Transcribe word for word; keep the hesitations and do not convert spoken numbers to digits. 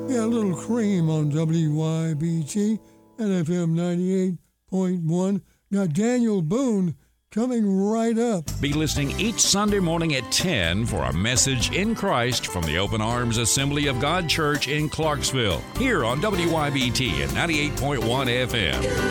Yeah, a little cream on W Y B T and F M ninety-eight point one. Got Daniel Boone coming right up. Be listening each Sunday morning at ten for a message in Christ from the Open Arms Assembly of God Church in Clarksville, here on W Y B T at ninety-eight point one F M.